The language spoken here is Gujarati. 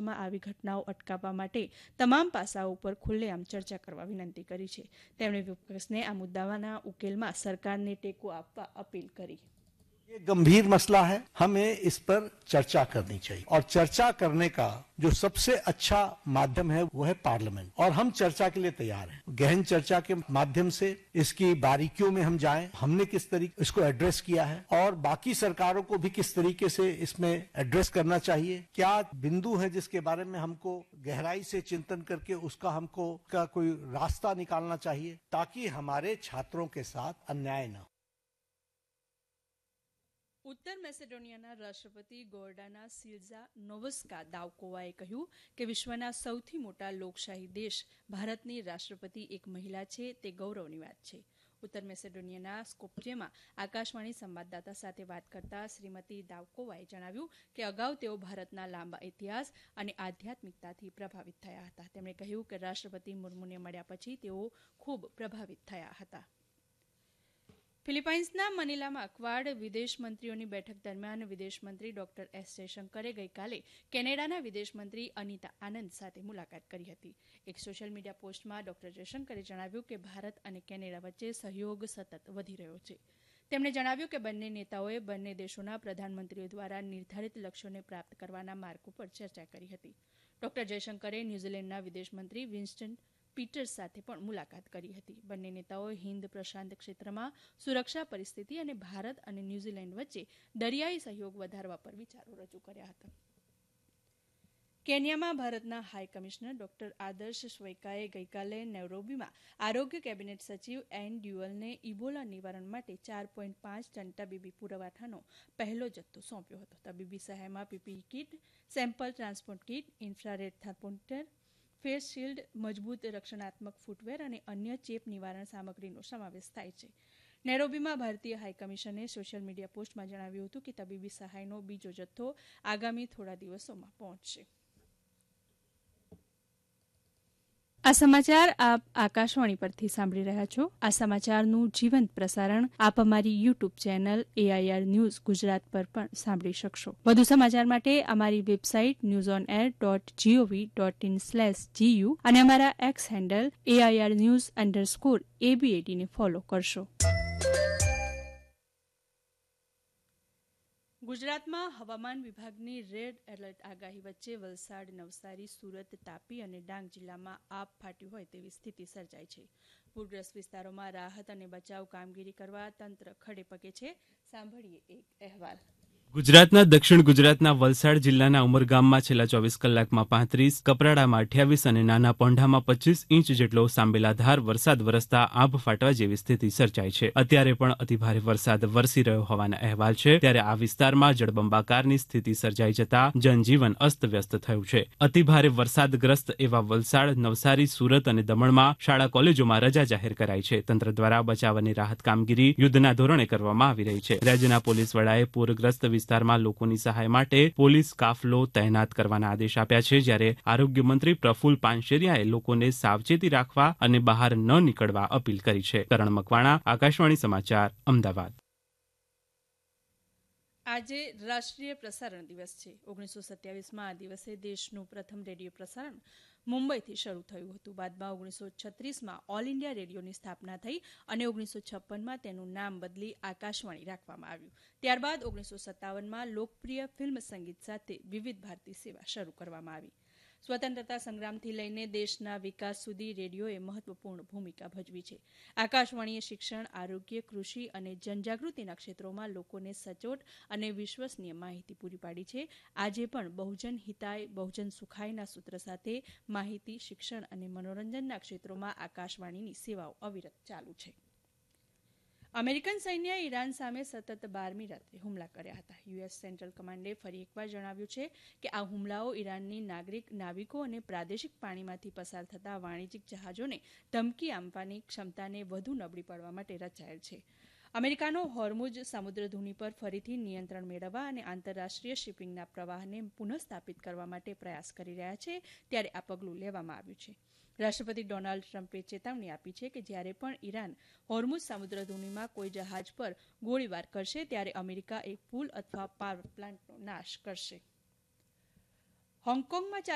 ભવિષ્યમાં આવી ઘટનાઓ અટકાવવા માટે તમામ પાસાઓ ઉપર ખુલ્લેઆમ ચર્ચા કરવા વિનંતી કરી છે. તેમણે વિપક્ષને આ મુદ્દાના ઉકેલમાં સરકારને ટેકો આપવા અપીલ કરી. ये गंभीर मसला है, हमें इस पर चर्चा करनी चाहिए और चर्चा करने का जो सबसे अच्छा माध्यम है वो है पार्लियामेंट और हम चर्चा के लिए तैयार हैं. गहन चर्चा के माध्यम से इसकी बारीकियों में हम जाएं, हमने किस तरीके इसको एड्रेस किया है और बाकी सरकारों को भी किस तरीके से इसमें एड्रेस करना चाहिए. क्या बिंदु है जिसके बारे में हमको गहराई से चिंतन करके उसका हमको का कोई रास्ता निकालना चाहिए ताकि हमारे छात्रों के साथ अन्याय न हो. ઉત્તર મેસેડોનિયાના રાષ્ટ્રપતિ ગોર્ડાના સિલ્ઝા નોવસ્કા દાવકોવાએ કહ્યું કે વિશ્વના સૌથી મોટા લોકશાહી દેશ ભારતની રાષ્ટ્રપતિ એક મહિલા છે તે ગૌરવની વાત છે. ઉત્તર મેસેડોનિયાના સ્કોપ્જેમાં આકાશવાણી સંવાદદાતા સાથે વાત કરતા શ્રીમતી દાવકોવાએ જણાવ્યું કે અગાઉ તેઓ ભારતના લાંબા ઇતિહાસ અને આધ્યાત્મિકતાથી પ્રભાવિત થયા હતા. તેમણે કહ્યું કે રાષ્ટ્રપતિ મુર્મુને મળ્યા પછી તેઓ ખૂબ પ્રભાવિત થયા હતા. ફિલિપાઇન્સના મનીલામાં ક્વાડ વિદેશ મંત્રીઓની બેઠક દરમિયાન વિદેશમંત્રી ડોક્ટર એસ જયશંકરે ગઈકાલે કેનેડાના વિદેશમંત્રી અનિતા આનંદ સાથે મુલાકાત કરી હતી. એક સોશિયલ મીડિયા પોસ્ટમાં ડોક્ટર જયશંકરે જણાવ્યું કે ભારત અને કેનેડા વચ્ચે સહયોગ સતત વધી રહ્યો છે. તેમણે જણાવ્યું કે બંને નેતાઓએ બંને દેશોના પ્રધાનમંત્રીઓ દ્વારા નિર્ધારિત લક્ષ્યોને પ્રાપ્ત કરવાના માર્ગ ઉપર ચર્ચા કરી હતી. ડોક્ટર જયશંકરે ન્યૂઝીલેન્ડના વિદેશમંત્રી વિન્સ્ટન પીટર્સ સાથે પણ મુલાકાત કરી હતી. બંને નેતાઓએ હિન્દ પ્રશાંત ક્ષેત્રમાં સુરક્ષા પરિસ્થિતિ અને ભારત અને ન્યૂઝીલેન્ડ વચ્ચે દરિયાઈ સહયોગ વધારવા પર વિચારો રજૂ કર્યા હતા. કેન્યામાં ભારતના હાઈ કમિશનર ડોક્ટર આદર્શ શ્વૈકાએ ગઈકાલે નૈરોબીમાં આરોગ્ય કેબિનેટ સચિવ એન ડ્યુઅલને ઇબોલા નિવારણ માટે 4.5 ટન તબીબી પુરવઠાનો પહેલો જથ્થો સોંપ્યો હતો. તબીબી સહાયમાં PPE kit, sample transport kit, infrared thermometer, face shield, મજબૂત રક્ષણાત્મક ફૂટવેર અને અન્ય ચેપ નિવારણ સામગ્રીનો સમાવેશ થાય છે. નૈરોબીમાં ભારતીય હાઈકમિશને સોશિયલ મીડિયા પોસ્ટમાં જણાવ્યું હતું કે તબીબી સહાયનો બીજો જથ્થો આગામી થોડા દિવસોમાં પહોંચશે. આ સમાચાર આપ આકાશવાણી પરથી સાંભળી રહ્યા છો. આ સમાચારનું જીવંત પ્રસારણ આપ અમારી YouTube channel AIR news Gujarat પર પણ સાંભળી શકશો. વધુ સમાચાર માટે અમારી વેબસાઇટ newsonair.gov.in/gu અને અમારા એક્સ હેન્ડલ AIR_news_ABAD ને ફોલો કરશો. ગુજરાતમાં હવામાન વિભાગની રેડ એલર્ટ આગાહી વચ્ચે વલસાડ, નવસારી, સુરત, તાપી અને ડાંગ જિલ્લામાં આબ ફાટ્યું હોય તેવી સ્થિતિ સર્જાઈ છે. પૂરગ્રસ્ત વિસ્તારોમાં રાહત અને બચાવ કામગીરી કરવા તંત્ર ખડે પગે છે. સાંભળીએ એક અહેવાલ. ગુજરાતના દક્ષિણ ગુજરાતના વલસાડ જિલ્લાના ઉમરગામમાં છેલ્લા 24 કલાકમાં 35, કપરાડામાં 28 અને નાના પોંઢામાં 25 ઇંચ જેટલો સાંબેલાધાર વરસાદ વરસતા આભ ફાટવા જેવી સ્થિતિ સર્જાઈ છે. અત્યારે પણ અતિભારે વરસાદ વરસી રહ્યો હોવાના અહેવાલ છે. ત્યારે આ વિસ્તારમાં જળબંબાકારની સ્થિતિ સર્જાઈ જતા જનજીવન અસ્તવ્યસ્ત થયું છે. અતિભારે વરસાદગ્રસ્ત એવા વલસાડ, નવસારી, સુરત અને દમણમાં શાળા કોલેજોમાં રજા જાહેર કરાઈ છે. તંત્ર દ્વારા બચાવ અને રાહત કામગીરી યુદ્ધના ધોરણે કરવામાં આવી રહી છે. રાજ્યના પોલીસ વડાએ પૂરગ્રસ્ત વિસ્તારમાં લોકોની સહાય માટે પોલીસ કાફલો તૈનાત કરવાના આદેશ આપ્યા છે. જ્યારે આરોગ્ય મંત્રી પ્રફુલ પાનશેરિયાએ લોકોને સાવચેતી રાખવા અને બહાર ન નીકળવા અપીલ કરી છે. કરણ મકવાણા, આકાશવાણી સમાચાર, અમદાવાદ. આજે રાષ્ટ્રીય પ્રસારણ દિવસ છે. 1927માં આ દિવસે દેશનું પ્રથમ રેડિયો પ્રસારણ મુંબઈથી શરૂ થયું હતું. બાદમાં 1936માં ઓલ ઇન્ડિયા રેડિયોની સ્થાપના થઈ અને 1956માં તેનું નામ બદલી આકાશવાણી રાખવામાં આવ્યું. ત્યારબાદ 1957માં લોકપ્રિય ફિલ્મ સંગીત સાથે વિવિધ ભારતી સેવા શરૂ કરવામાં આવી. સ્વતંત્રતા સંગ્રામથી લઈને દેશના વિકાસ સુધી રેડિયોએ મહત્વપૂર્ણ ભૂમિકા ભજવી છે. આકાશવાણીએ શિક્ષણ, આરોગ્ય, કૃષિ અને જનજાગૃતિના ક્ષેત્રોમાં લોકોને સચોટ અને વિશ્વસનીય માહિતી પૂરી પાડી છે. આજે પણ બહુજન હિતાય, બહુજન સુખાયના સૂત્ર સાથે માહિતી, શિક્ષણ અને મનોરંજનના ક્ષેત્રોમાં આકાશવાણીની સેવાઓ અવિરત ચાલુ છે. અમેરિકન સૈન્યએ ઈરાન સામે સતત 12મી રાત્રે હુમલા કર્યા હતા. યુએસ સેન્ટ્રલ કમાન્ડે ફરી એકવાર જણાવ્યું છે કે આ હુમલાઓ ઈરાનની નાવિકો અને પ્રાદેશિક પાણીમાંથી પસાર થતા વાણિજ્યિક જહાજોને ધમકી આપવાની ક્ષમતાને વધુ નબળી પાડવા માટે રચાયેલ છે. અમેરિકાનો હોર્મુઝ સમુદ્રધુની પર ફરીથી નિયંત્રણ મેળવવા અને આંતરરાષ્ટ્રીય શિપિંગના પ્રવાહને પુનઃસ્થાપિત કરવા માટે પ્રયાસ કરી રહ્યા છે. ત્યારે આ પગલું લેવામાં આવ્યું છે. રાષ્ટ્રપતિ ડોનાલ્ડ ટ્રમ્પે ચેતવણી આપી છે કે જ્યારે પણ ઈરાન હોર્મુઝ સમુદ્રધુનીમાં કોઈ જહાજ પર ગોળીબાર કરશે ત્યારે અમેરિકા એક પુલ અથવા પાવર પ્લાન્ટનો નાશ કરશે. હોંગકોંગમાં